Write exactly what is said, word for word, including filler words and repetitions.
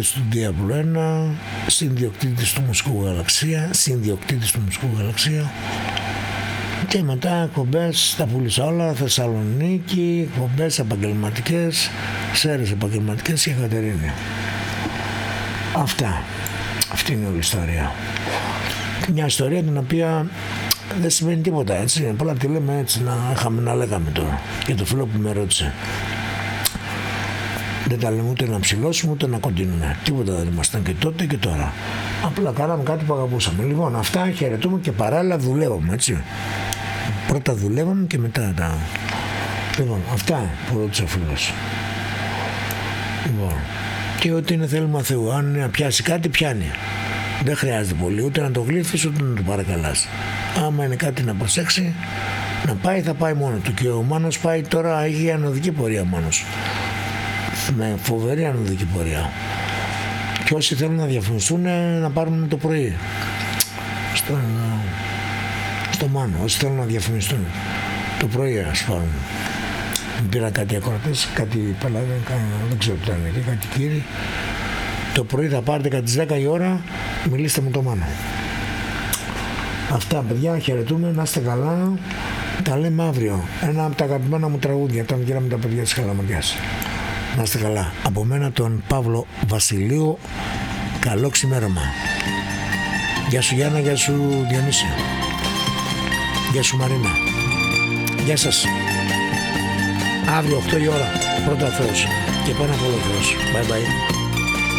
ιδιοκτήτης του Διάβλου ένα, συνδιοκτήτης του Μουσικού Γαλαξία, συνδιοκτήτης του Μουσικού Γαλαξία, και μετά εκπομπές, τα πούλησα όλα, Θεσσαλονίκη, εκπομπές επαγγελματικές, σέρες επαγγελματικές και Κατερίνη. Αυτά. Αυτή είναι όλη η ιστορία. Μια ιστορία την οποία δεν σημαίνει τίποτα, έτσι. Απλά τη λέμε έτσι, να είχαμε να λέγαμε τώρα. Και το φίλο που με ρώτησε. Δεν τα λέμε ούτε να ψηλώσουμε ούτε να κοντινούμε. Τίποτα δεν ήμασταν και τότε και τώρα. Απλά κάναμε κάτι που αγαπούσαμε. Λοιπόν, αυτά, χαιρετούμε και παράλληλα δουλεύαμε, έτσι. Πρώτα δουλεύαμε και μετά τα... Λοιπόν, αυτά που ρώτησε ο φίλος. Λοιπόν, και ό,τι είναι θέλημα Θεού. Αν να πιάσει κάτι, πιάνει. Δεν χρειάζεται πολύ, ούτε να το γλύφεις, ούτε να το παρακαλάς. Άμα είναι κάτι να προσέξει, να πάει, θα πάει μόνο του. Και ο Μάνος πάει τώρα, έχει ανωδική πορεία Μάνος. Με φοβερή ανωδική πορεία. Και όσοι θέλουν να διαφημιστούν, να πάρουν το πρωί. Στο, στο Μάνο, όσοι θέλουν να διαφημιστούν. Το πρωί, ας πάρουν. Πήρα κάτι ακροατές, κάτι πελάτε, δεν ξέρω τι ήταν εκεί, κάτι κύριοι. Το πρωί θα πάρετε κατά τις δέκα η ώρα, μιλήστε με το Μάνο. Αυτά, παιδιά, χαιρετούμε, να είστε καλά. Τα λέμε αύριο. Ένα από τα αγαπημένα μου τραγούδια, όταν γυράμε τα παιδιά της Καλαμαριάς. Να είστε καλά. Από μένα τον Παύλο Βασιλείου, καλό ξημέρωμα. Γεια σου Γιάννα, γεια σου Διονύση. Γεια σου Μαρίνα. Γεια σας. Αύριο οκτώ η ώρα, πρώτα Θεός και πάνω από όλο Θεός. Bye bye.